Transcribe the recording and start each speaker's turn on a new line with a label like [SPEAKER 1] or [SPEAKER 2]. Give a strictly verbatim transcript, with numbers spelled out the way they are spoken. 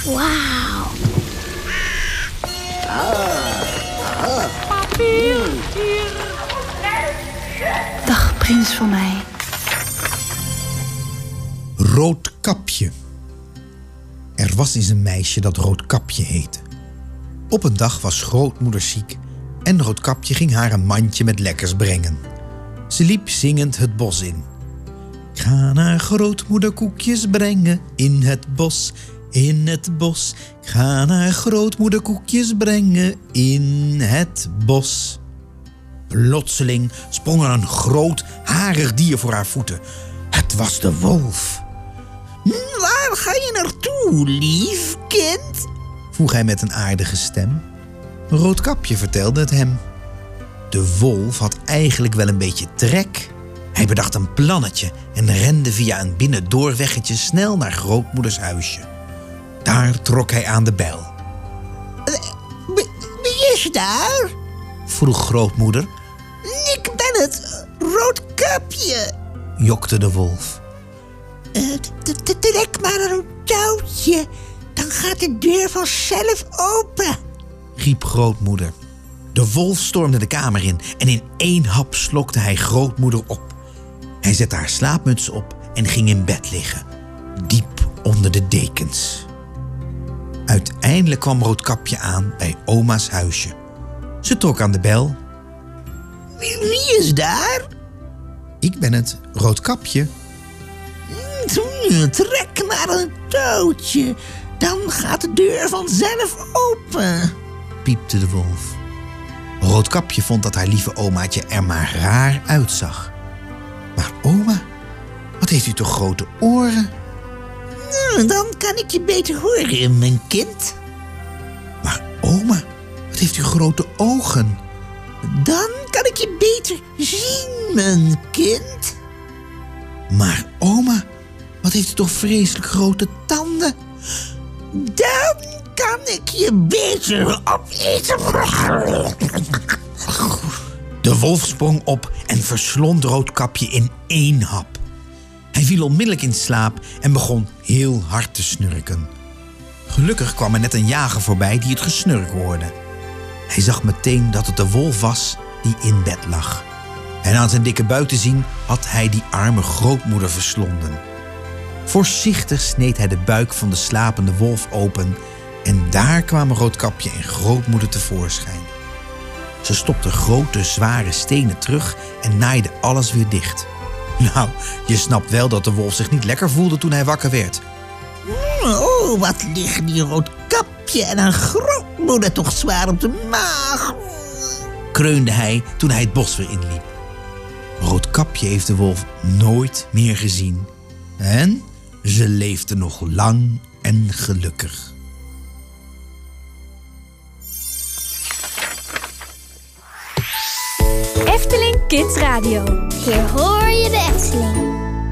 [SPEAKER 1] Wauw.
[SPEAKER 2] Papier, hier.
[SPEAKER 1] Dag, prins van mij.
[SPEAKER 3] Roodkapje. Er was eens een meisje dat Roodkapje heette. Op een dag was grootmoeder ziek en Roodkapje ging haar een mandje met lekkers brengen. Ze liep zingend het bos in. Ik ga naar grootmoeder koekjes brengen in het bos, in het bos. Ik ga naar grootmoeder koekjes brengen in het bos. Plotseling sprong er een groot, harig dier voor haar voeten. Het was de wolf.
[SPEAKER 4] Waar ga je naartoe, lief kind?
[SPEAKER 3] Vroeg hij met een aardige stem. Roodkapje vertelde het hem. De wolf had eigenlijk wel een beetje trek. Hij bedacht een plannetje en rende via een binnendoorweggetje snel naar grootmoeders huisje. Daar trok hij aan de bel.
[SPEAKER 4] Wie is daar?
[SPEAKER 3] Vroeg grootmoeder.
[SPEAKER 4] Ik ben het, Roodkapje.
[SPEAKER 3] Jokte de wolf.
[SPEAKER 4] Uh, trek maar een touwtje, dan gaat de deur vanzelf open.
[SPEAKER 3] Riep grootmoeder. De wolf stormde de kamer in en in één hap slokte hij grootmoeder op. Hij zette haar slaapmuts op en ging in bed liggen, diep onder de dekens. Uiteindelijk kwam Roodkapje aan bij oma's huisje. Ze trok aan de bel.
[SPEAKER 4] Wie, wie is daar?
[SPEAKER 3] Ik ben het, Roodkapje.
[SPEAKER 4] Trek maar een touwtje, dan gaat de deur vanzelf open.
[SPEAKER 3] Piepte de wolf. Roodkapje vond dat haar lieve omaatje er maar raar uitzag. Maar oma, wat heeft u toch grote oren?
[SPEAKER 4] Nou, dan kan ik je beter horen, mijn kind.
[SPEAKER 3] Maar oma, wat heeft u grote ogen?
[SPEAKER 4] Dan kan ik je beter zien, mijn kind.
[SPEAKER 3] Maar oma, wat heeft u toch vreselijk grote tanden?
[SPEAKER 4] Dan kan ik je beter opeten.
[SPEAKER 3] De wolf sprong op en verslond Roodkapje in één hap. Hij viel onmiddellijk in slaap en begon heel hard te snurken. Gelukkig kwam er net een jager voorbij die het gesnurk hoorde. Hij zag meteen dat het de wolf was die in bed lag. En aan zijn dikke buik te zien had hij die arme grootmoeder verslonden. Voorzichtig sneed hij de buik van de slapende wolf open en daar kwamen Roodkapje en grootmoeder tevoorschijn. Ze stopte grote, zware stenen terug en naaide alles weer dicht. Nou, je snapt wel dat de wolf zich niet lekker voelde toen hij wakker werd.
[SPEAKER 4] Oh, wat liggen die Roodkapje en een grootmoeder toch zwaar op de maag.
[SPEAKER 3] Kreunde hij toen hij het bos weer inliep. Roodkapje heeft de wolf nooit meer gezien. En ze leefde nog lang en gelukkig.
[SPEAKER 5] Efteling Kids Radio.
[SPEAKER 1] Hier hoor je de Efteling.